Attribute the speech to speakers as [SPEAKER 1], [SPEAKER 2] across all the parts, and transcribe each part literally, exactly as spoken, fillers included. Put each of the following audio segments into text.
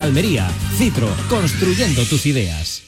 [SPEAKER 1] Almería. Citro, construyendo tus ideas.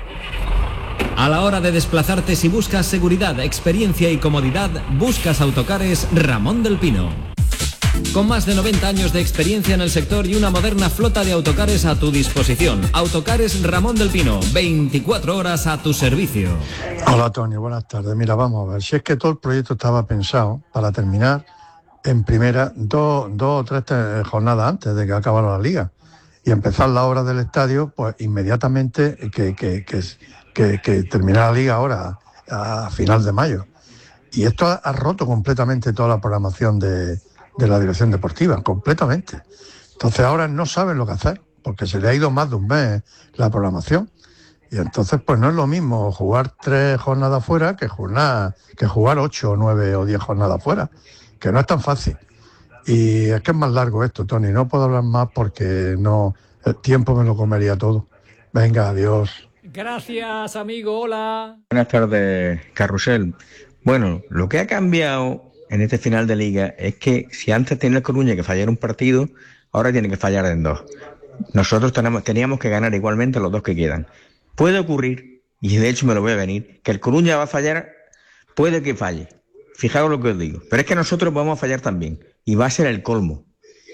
[SPEAKER 1] A la hora de desplazarte, si buscas seguridad, experiencia y comodidad, buscas Autocares Ramón del Pino. Con más de noventa años de experiencia en el sector y una moderna flota de autocares a tu disposición. Autocares Ramón del Pino, veinticuatro horas a tu servicio.
[SPEAKER 2] Hola Tony, buenas tardes. Mira, vamos a ver, si es que todo el proyecto estaba pensado para terminar en primera dos, dos o tres te- jornadas antes de que acabara la liga y empezar la obra del estadio, pues inmediatamente que, que, que, que, que terminara la liga ahora, a final de mayo. Y esto ha, ha roto completamente toda la programación de, de la dirección deportiva, completamente. Entonces ahora no saben lo que hacer, porque se le ha ido más de un mes la programación. Y entonces pues no es lo mismo jugar tres jornadas fuera que, jornada, que jugar ocho o nueve o diez jornadas fuera, que no es tan fácil. Y es que es más largo esto, Tony, no puedo hablar más porque no, el tiempo me lo comería todo. Venga, adiós.
[SPEAKER 3] Gracias, amigo, hola.
[SPEAKER 4] Buenas tardes, Carrusel. Bueno, lo que ha cambiado en este final de liga es que si antes tenía el Coruña que fallar un partido, ahora tiene que fallar en dos. Nosotros tenemos, teníamos que ganar igualmente los dos que quedan. Puede ocurrir, y de hecho me lo voy a venir, que el Coruña va a fallar, puede que falle. Fijaos lo que os digo. Pero es que nosotros vamos a fallar también. Y va a ser el colmo.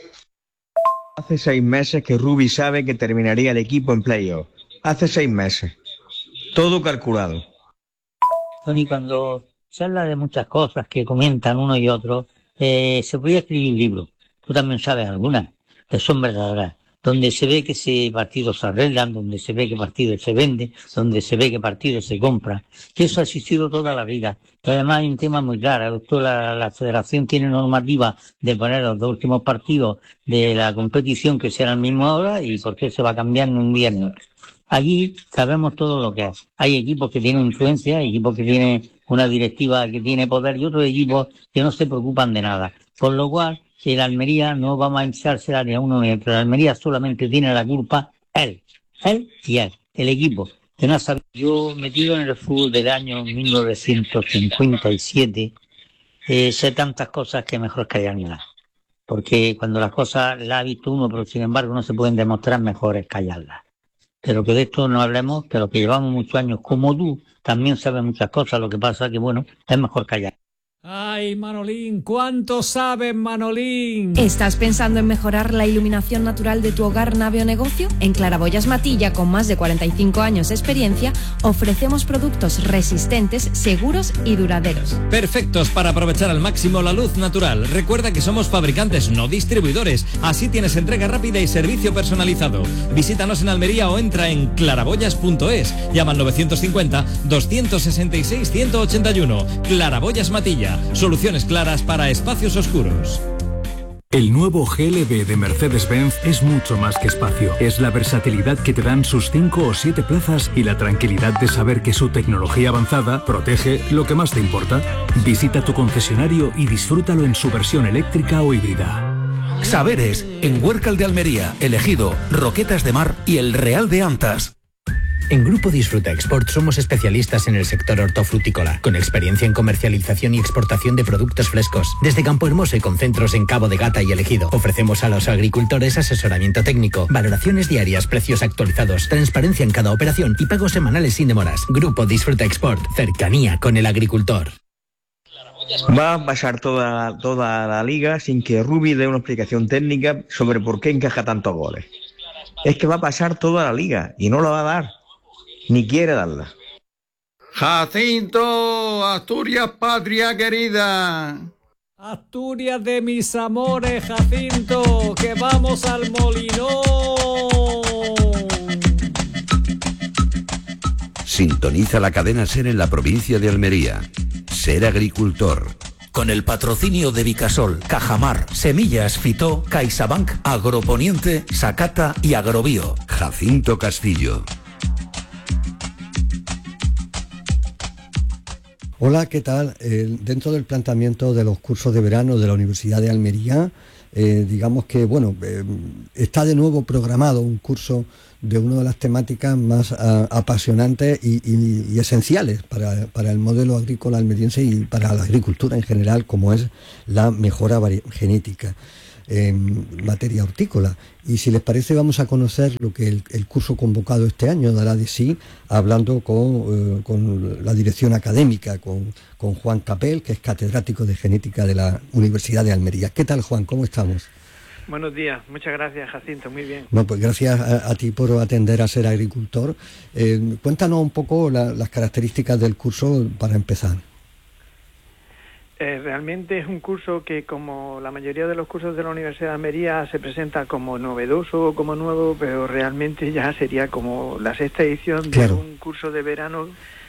[SPEAKER 4] Hace seis meses que Rubi sabe que terminaría el equipo en playoff. Hace seis meses. Todo calculado.
[SPEAKER 5] Tony, cuando se habla de muchas cosas que comentan uno y otro, eh, se podría escribir un libro. Tú también sabes algunas, que son verdaderas. Donde se ve que ese partido se arreglan, donde se ve que partido se vende, donde se ve que partido se compra. Que eso ha existido toda la vida. Pero además hay un tema muy claro. Doctor, la, la federación tiene normativa de poner los dos últimos partidos de la competición que sean a la misma hora y por qué se va a cambiar en un viernes. Allí sabemos todo lo que es. Hay equipos que tienen influencia, hay equipos que tienen una directiva que tiene poder y otros equipos que no se preocupan de nada. Por lo cual, si el Almería no vamos a echársela ni a uno ni a otro, el Almería solamente tiene la culpa él, él y él, el equipo. Que no ha sabido. Yo metido en el fútbol del año mil novecientos cincuenta y siete, eh, sé tantas cosas que mejor callarlas. Porque cuando las cosas las ha visto uno, pero sin embargo no se pueden demostrar, mejor es callarlas. Pero que de esto no hablemos, que lo que llevamos muchos años, como tú, también sabes muchas cosas, lo que pasa que, bueno, es mejor callar.
[SPEAKER 3] Ay, Manolín, ¿cuánto sabes, Manolín?
[SPEAKER 6] ¿Estás pensando en mejorar la iluminación natural de tu hogar, nave o negocio? En Claraboyas Matilla, con más de cuarenta y cinco años de experiencia, ofrecemos productos resistentes, seguros y duraderos.
[SPEAKER 1] Perfectos para aprovechar al máximo la luz natural. Recuerda que somos fabricantes, no distribuidores. Así tienes entrega rápida y servicio personalizado. Visítanos en Almería o entra en claraboyas punto es. Llama al novecientos cincuenta, doscientos sesenta y seis, ciento ochenta y uno. Claraboyas Matilla. Soluciones claras para espacios oscuros.
[SPEAKER 7] El nuevo G L B de Mercedes-Benz es mucho más que espacio. Es la versatilidad que te dan sus cinco o siete plazas y la tranquilidad de saber que su tecnología avanzada protege lo que más te importa. Visita tu concesionario y disfrútalo en su versión eléctrica o híbrida.
[SPEAKER 8] Saberes, en Huércal de Almería, Elegido, Roquetas de Mar y El Real de Antas.
[SPEAKER 9] En Grupo Disfruta Export somos especialistas en el sector hortofrutícola, con experiencia en comercialización y exportación de productos frescos. Desde Campo Hermoso y con centros en Cabo de Gata y Elegido, ofrecemos a los agricultores asesoramiento técnico, valoraciones diarias, precios actualizados, transparencia en cada operación y pagos semanales sin demoras. Grupo Disfruta Export, cercanía con el agricultor.
[SPEAKER 4] Va a pasar toda, toda la liga sin que Rubi dé una explicación técnica sobre por qué encaja tantos goles. Es que va a pasar toda la liga y no la va a dar. Ni quiere darla.
[SPEAKER 10] Jacinto, Asturias, patria querida.
[SPEAKER 3] Asturias de mis amores, Jacinto, que vamos al Molinón.
[SPEAKER 11] Sintoniza la cadena SER en la provincia de Almería. Ser agricultor.
[SPEAKER 8] Con el patrocinio de Vicasol, Cajamar, Semillas Fitó, CaixaBank, Agroponiente, Sacata y Agrobio.
[SPEAKER 11] Jacinto Castillo.
[SPEAKER 12] Hola, ¿qué tal? Eh, dentro del planteamiento de los cursos de verano de la Universidad de Almería, eh, digamos que, bueno, eh, está de nuevo programado un curso de una de las temáticas más a, apasionantes y, y, y esenciales para, para el modelo agrícola almeriense y para la agricultura en general, como es la mejora genética. en materia hortícola. Y si les parece, vamos a conocer lo que el, el curso convocado este año dará de sí, hablando con, eh, con la dirección académica, con, con Juan Capel, que es catedrático de genética de la Universidad de Almería. ¿Qué tal, Juan? ¿Cómo estamos?
[SPEAKER 13] Buenos días, muchas gracias, Jacinto, muy bien.
[SPEAKER 12] No, pues gracias a, a ti por atender a Ser Agricultor. Eh, cuéntanos un poco la, las características del curso para empezar.
[SPEAKER 13] Eh, realmente es un curso que, como la mayoría de los cursos de la Universidad de Almería, se presenta como novedoso, como nuevo, pero realmente ya sería como la sexta edición claro. de un curso de verano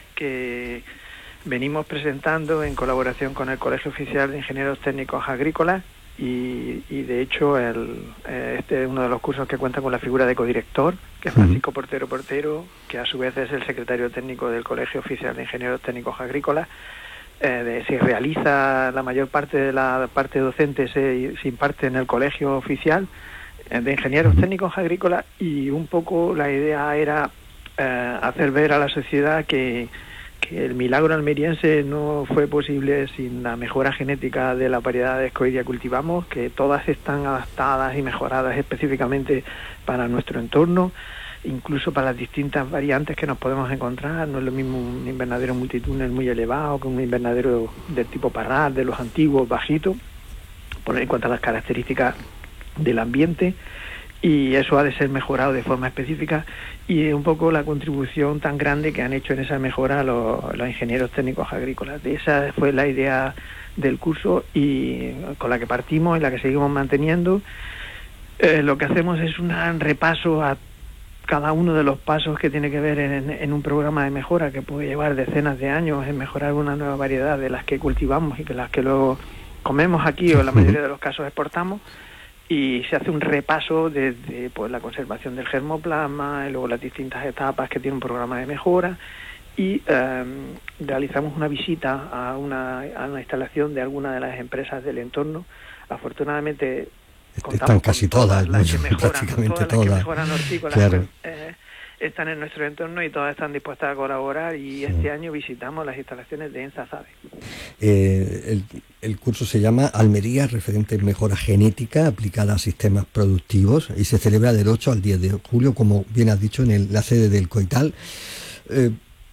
[SPEAKER 13] que venimos presentando en colaboración con el Colegio Oficial de Ingenieros Técnicos Agrícolas. Y, y de hecho el, este es uno de los cursos que cuenta con la figura de codirector, que es Francisco Portero Portero, que a su vez es el secretario técnico del Colegio Oficial de Ingenieros Técnicos Agrícolas. Eh, de, se realiza la mayor parte de la parte docente se, se imparte en el Colegio Oficial eh, de Ingenieros Técnicos Agrícolas, y un poco la idea era eh, hacer ver a la sociedad que que el milagro almeriense no fue posible sin la mejora genética de las variedades que hoy día cultivamos, que todas están adaptadas y mejoradas específicamente para nuestro entorno, incluso para las distintas variantes que nos podemos encontrar. No es lo mismo un invernadero multitúnel muy elevado que un invernadero del tipo Parral, de los antiguos, bajito, por en cuanto a las características del ambiente, y eso ha de ser mejorado de forma específica, y es un poco la contribución tan grande que han hecho en esa mejora los, los ingenieros técnicos agrícolas. Esa fue la idea del curso, y con la que partimos y la que seguimos manteniendo. Eh, lo que hacemos es un repaso a cada uno de los pasos que tiene que ver en, en un programa de mejora que puede llevar decenas de años en mejorar una nueva variedad de las que cultivamos y que las que luego comemos aquí o en la mayoría de los casos exportamos. Y se hace un repaso desde pues, la conservación del germoplasma, y luego las distintas etapas que tiene un programa de mejora, y eh, realizamos una visita a una, a una instalación de alguna de las empresas del entorno. Afortunadamente
[SPEAKER 12] están casi todas,
[SPEAKER 13] todas las que mejoran,
[SPEAKER 12] prácticamente
[SPEAKER 13] todas,
[SPEAKER 12] todas.
[SPEAKER 13] Las que mejoran hortícolas,
[SPEAKER 12] claro.
[SPEAKER 13] eh, están en nuestro entorno y todas están dispuestas a colaborar, y este sí. año visitamos las instalaciones de ENSA SADE.
[SPEAKER 12] Eh, el, el curso se llama Almería, referente en mejora genética aplicada a sistemas productivos, y se celebra del ocho al diez de julio, como bien has dicho, en el, la sede del COITAL. Eh,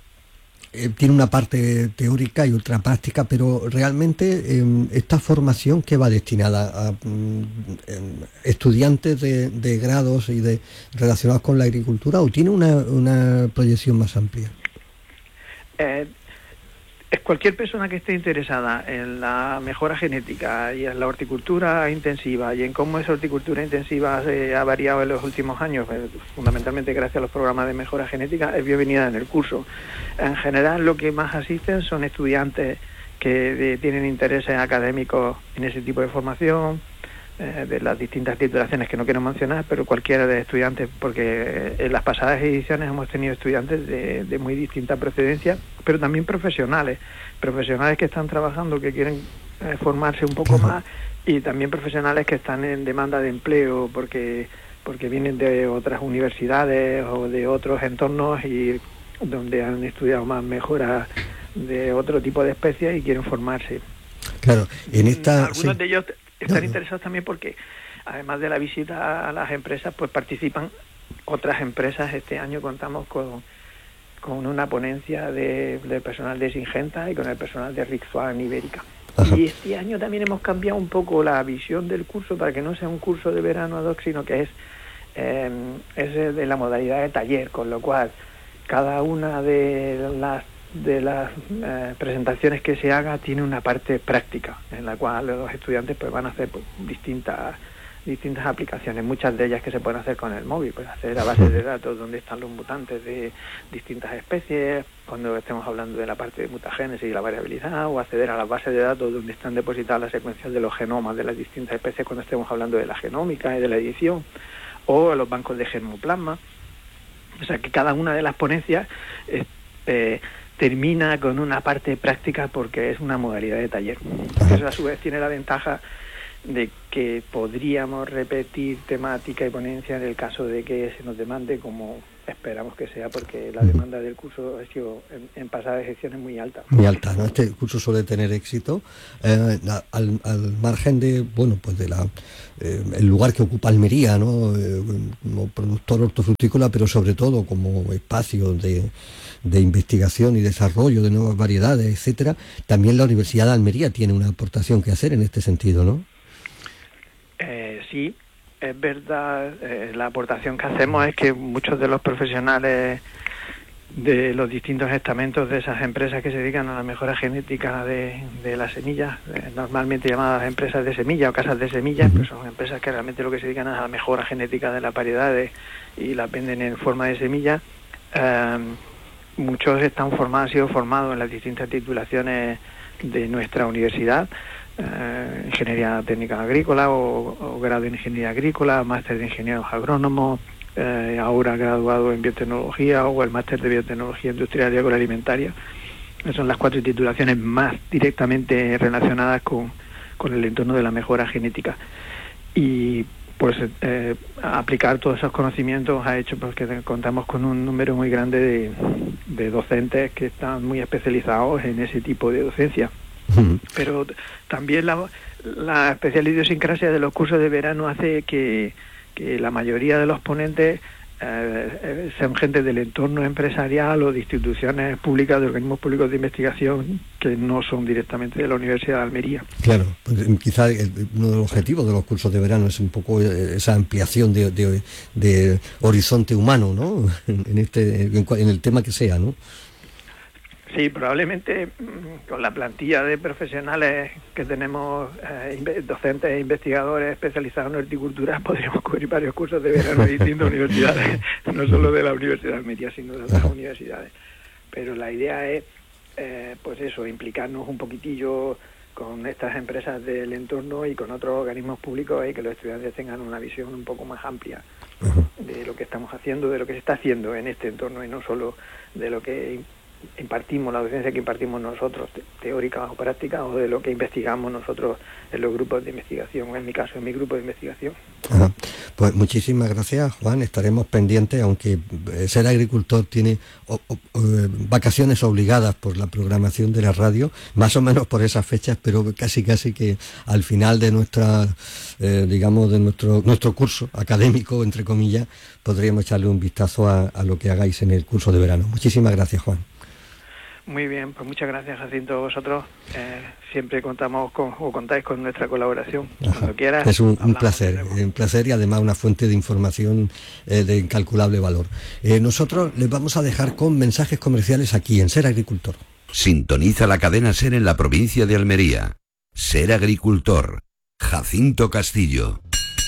[SPEAKER 12] eh, tiene una parte teórica y otra práctica, pero realmente eh, esta formación que va destinada a eh, estudiantes de, de grados y de relacionados con la agricultura, o tiene una, una proyección más amplia.
[SPEAKER 13] Eh, cualquier persona que esté interesada en la mejora genética y en la horticultura intensiva y en cómo esa horticultura intensiva se ha variado en los últimos años, fundamentalmente gracias a los programas de mejora genética, es bienvenida en el curso. En general, lo que más asisten son estudiantes que de, tienen intereses académicos en ese tipo de formación, eh, de las distintas titulaciones que no quiero mencionar, pero cualquiera de estudiantes, porque en las pasadas ediciones hemos tenido estudiantes de, de muy distinta procedencia, pero también profesionales, profesionales que están trabajando, que quieren eh, formarse un poco más, y también profesionales que están en demanda de empleo porque porque vienen de otras universidades o de otros entornos y donde han estudiado más mejora de otro tipo de especies y quieren formarse.
[SPEAKER 12] Claro, en esta...
[SPEAKER 13] Algunos
[SPEAKER 12] sí.
[SPEAKER 13] de ellos están
[SPEAKER 12] no.
[SPEAKER 13] interesados también porque, además de la visita a las empresas, pues participan otras empresas. Este año contamos con, con una ponencia de, de personal de Singenta y con el personal de Rixoan Ibérica. Ajá. Y este año también hemos cambiado un poco la visión del curso para que no sea un curso de verano ad hoc, sino que es, eh, es de la modalidad de taller, con lo cual cada una de las de las eh, presentaciones que se haga tiene una parte práctica en la cual los estudiantes pues van a hacer pues, distintas distintas aplicaciones, muchas de ellas que se pueden hacer con el móvil, pues hacer a base de datos donde están los mutantes de distintas especies, cuando estemos hablando de la parte de mutagénesis y la variabilidad, o acceder a las bases de datos donde están depositadas las secuencias de los genomas de las distintas especies cuando estemos hablando de la genómica y de la edición, o a los bancos de germoplasma. O sea que cada una de las ponencias eh, termina con una parte práctica porque es una modalidad de taller. Eso a su vez tiene la ventaja de que podríamos repetir temática y ponencia en el caso de que se nos demande, como esperamos que sea, porque la demanda del curso ha sido en, en pasadas ediciones muy alta.
[SPEAKER 12] Muy alta, ¿no? Este curso suele tener éxito, eh, al, al margen de, bueno, pues de la eh, el lugar que ocupa Almería, ¿no? Eh, como productor hortofrutícola, pero sobre todo como espacio de, de investigación y desarrollo de nuevas variedades, etcétera. También la Universidad de Almería tiene una aportación que hacer en este sentido, ¿no?
[SPEAKER 13] Eh, sí. Es verdad, eh, la aportación que hacemos es que muchos de los profesionales de los distintos estamentos de esas empresas que se dedican a la mejora genética de, de las semillas, eh, normalmente llamadas empresas de semilla o casas de semillas, pues son empresas que realmente lo que se dedican es a la mejora genética de las variedades y las venden en forma de semilla. Eh, muchos están formados, han sido formados en las distintas titulaciones de nuestra universidad. Eh, ingeniería técnica agrícola o, o grado de ingeniería agrícola, máster de ingenieros agrónomos, eh, ahora graduado en biotecnología o el máster de biotecnología industrial y agroalimentaria. Esas son las cuatro titulaciones más directamente relacionadas con, con el entorno de la mejora genética. Y pues eh, aplicar todos esos conocimientos ha hecho porque contamos con un número muy grande de, de docentes que están muy especializados en ese tipo de docencia. Pero también la, la especial idiosincrasia de los cursos de verano hace que, que la mayoría de los ponentes eh, sean gente del entorno empresarial o de instituciones públicas, de organismos públicos de investigación que no son directamente de la Universidad de Almería.
[SPEAKER 12] Claro, pues quizá uno de los objetivos de los cursos de verano es un poco esa ampliación de, de, de horizonte humano, ¿no? En, este, en el tema que sea, ¿no?
[SPEAKER 13] Sí, probablemente con la plantilla de profesionales que tenemos, eh, docentes e investigadores especializados en horticultura, podríamos cubrir varios cursos de verano en distintas universidades, no solo de la Universidad de Almería, sino de otras universidades. Pero la idea es, eh, pues eso, implicarnos un poquitillo con estas empresas del entorno y con otros organismos públicos y que los estudiantes tengan una visión un poco más amplia de lo que estamos haciendo, de lo que se está haciendo en este entorno y no solo de lo que impartimos, la docencia que impartimos nosotros, teórica o práctica, o de lo que investigamos nosotros en los grupos de investigación, en mi caso, en mi grupo de investigación.
[SPEAKER 12] Ajá. Pues muchísimas gracias, Juan. Estaremos pendientes, aunque ser agricultor tiene o, o, o, vacaciones obligadas por la programación de la radio, más o menos por esas fechas, pero casi casi que al final de nuestra, eh, digamos, de nuestro nuestro curso académico, entre comillas, podríamos echarle un vistazo a, a lo que hagáis en el curso de verano. Muchísimas gracias, Juan.
[SPEAKER 13] Muy bien, pues muchas gracias, Jacinto. Vosotros eh, siempre contamos con, o contáis con nuestra colaboración. Ajá. Cuando quieras.
[SPEAKER 12] Es un, un placer, un placer y además una fuente de información eh, de incalculable valor. Eh, nosotros les vamos a dejar con mensajes comerciales aquí en Ser Agricultor.
[SPEAKER 11] Sintoniza la cadena Ser en la provincia de Almería. Ser Agricultor. Jacinto Castillo.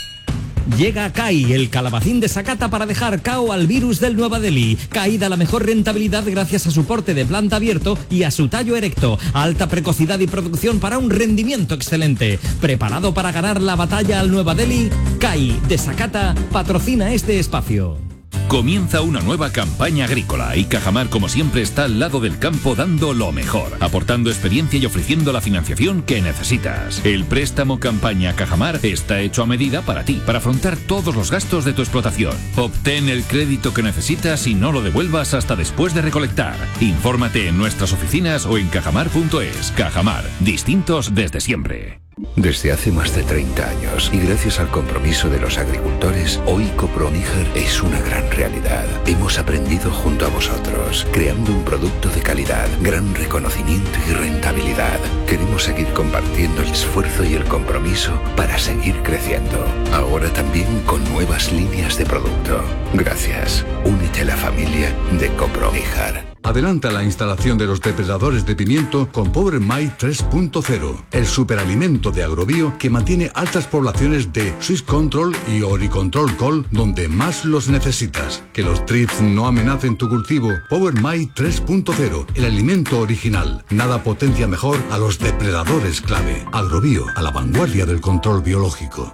[SPEAKER 1] Llega C A I, el calabacín de Sakata para dejar cao al virus del Nueva Delhi. C A I da la mejor rentabilidad gracias a su porte de planta abierto y a su tallo erecto. Alta precocidad y producción para un rendimiento excelente. ¿Preparado para ganar la batalla al Nueva Delhi? C A I de Sakata patrocina este espacio.
[SPEAKER 14] Comienza una nueva campaña agrícola y Cajamar, como siempre, está al lado del campo dando lo mejor, aportando experiencia y ofreciendo la financiación que necesitas. El préstamo campaña Cajamar está hecho a medida para ti, para afrontar todos los gastos de tu explotación. Obtén el crédito que necesitas y no lo devuelvas hasta después de recolectar. Infórmate en nuestras oficinas o en cajamar punto es. Cajamar, distintos desde siempre.
[SPEAKER 15] Desde hace más de treinta años y gracias al compromiso de los agricultores, hoy Coproníger es una gran realidad. Hemos aprendido junto a vosotros, creando un producto de calidad, gran reconocimiento y rentabilidad. Queremos seguir compartiendo el esfuerzo y el compromiso para seguir creciendo. Ahora también con nuevas líneas de producto. Gracias. Únete a la familia de Coproníger.
[SPEAKER 16] Adelanta la instalación de los depredadores de pimiento con Power My tres punto cero, el superalimento de Agrobio que mantiene altas poblaciones de Swiss Control y Oricontrol Col donde más los necesitas. Que los thrips no amenacen tu cultivo. Power My tres punto cero, el alimento original. Nada potencia mejor a los depredadores clave. Agrobio, a la vanguardia del control biológico.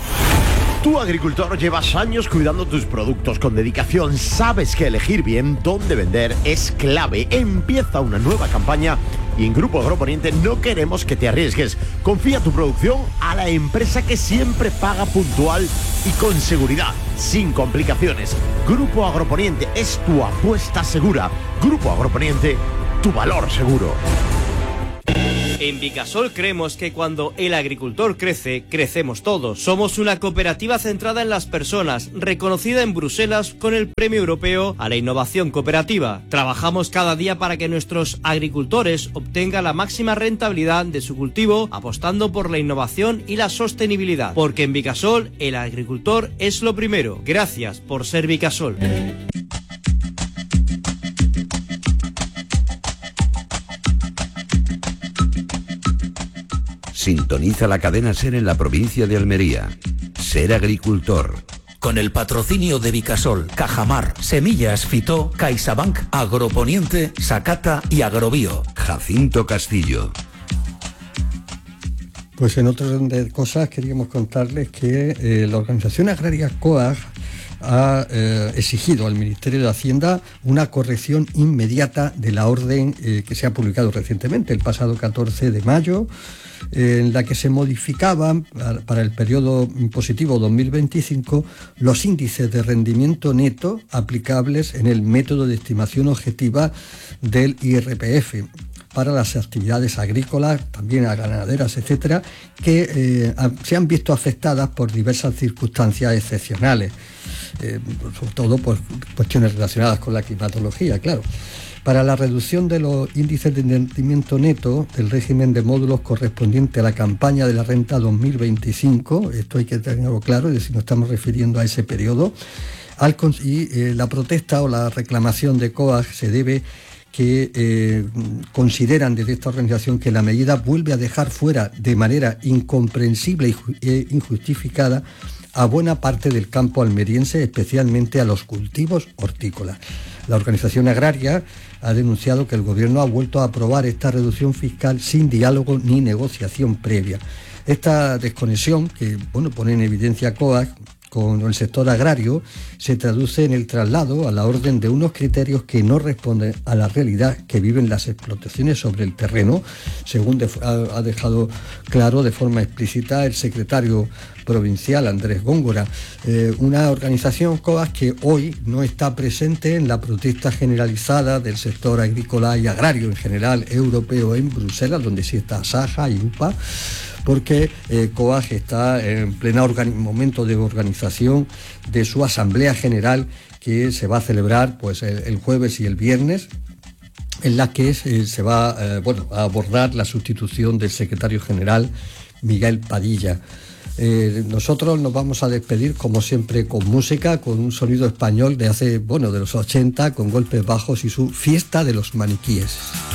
[SPEAKER 17] Tú, agricultor, llevas años cuidando tus productos con dedicación. Sabes que elegir bien dónde vender es clave. Empieza una nueva campaña Y en Grupo Agroponiente no queremos que te arriesgues. Confía tu producción a la empresa que siempre paga puntual y con seguridad, sin complicaciones. Grupo Agroponiente es tu apuesta segura. Grupo Agroponiente, tu valor seguro.
[SPEAKER 18] En Vicasol creemos que cuando el agricultor crece, crecemos todos. Somos una cooperativa centrada en las personas, reconocida en Bruselas con el Premio Europeo a la Innovación Cooperativa. Trabajamos cada día para que nuestros agricultores obtengan la máxima rentabilidad de su cultivo, apostando por la innovación y la sostenibilidad. Porque en Vicasol, el agricultor es lo primero. Gracias por ser Vicasol.
[SPEAKER 11] Sintoniza la cadena SER en la provincia de Almería. Ser agricultor.
[SPEAKER 8] Con el patrocinio de Vicasol, Cajamar, Semillas Fitó, CaixaBank, Agroponiente, Sakata y Agrobio.
[SPEAKER 11] Jacinto Castillo.
[SPEAKER 12] Pues en otras cosas queríamos contarles que eh, la organización agraria COAG ha eh, exigido al Ministerio de Hacienda una corrección inmediata de la orden eh, que se ha publicado recientemente, el pasado catorce de mayo, eh, en la que se modificaban para el periodo impositivo dos mil veinticinco los índices de rendimiento neto aplicables en el método de estimación objetiva del I R P F para las actividades agrícolas, también a ganaderas, etcétera, que eh, se han visto afectadas por diversas circunstancias excepcionales, eh, sobre todo por cuestiones relacionadas con la climatología, claro. Para la reducción de los índices de rendimiento neto del régimen de módulos correspondiente a la campaña de la renta dos mil veinticinco, esto hay que tenerlo claro, es decir, nos estamos refiriendo a ese periodo, al, y eh, la protesta o la reclamación de COAG se debe que eh, consideran desde esta organización que la medida vuelve a dejar fuera de manera incomprensible e injustificada a buena parte del campo almeriense, especialmente a los cultivos hortícolas. La organización agraria ha denunciado que el Gobierno ha vuelto a aprobar esta reducción fiscal sin diálogo ni negociación previa. Esta desconexión, que bueno, pone en evidencia COAG con el sector agrario, se traduce en el traslado a la orden de unos criterios que no responden a la realidad que viven las explotaciones sobre el terreno, según de, ha, ha dejado claro de forma explícita el secretario provincial Andrés Góngora, eh, una organización COAG que hoy no está presente en la protesta generalizada del sector agrícola y agrario en general europeo en Bruselas, donde sí está Saja y U P A, porque eh, COAG está en pleno momento de organización de su Asamblea General que se va a celebrar pues, el, el jueves y el viernes, en la que eh, se va eh, bueno, a abordar la sustitución del secretario general Miguel Padilla. Eh, nosotros nos vamos a despedir como siempre con música, con un sonido español de hace, bueno, de los ochenta, con golpes bajos y su Fiesta de los Maniquíes.